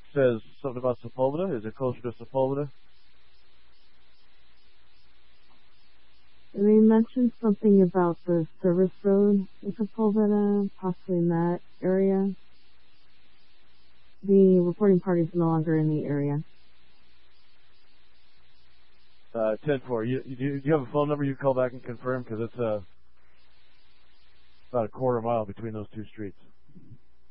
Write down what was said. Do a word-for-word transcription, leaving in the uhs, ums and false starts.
says something about Sepulveda. Is it closer to Sepulveda? They mentioned something about the service road in Sepulveda, possibly in that area. The reporting party is no longer in the area. Uh, ten four. You, you, do you have a phone number you can call back and confirm? Because it's uh, about a quarter mile between those two streets.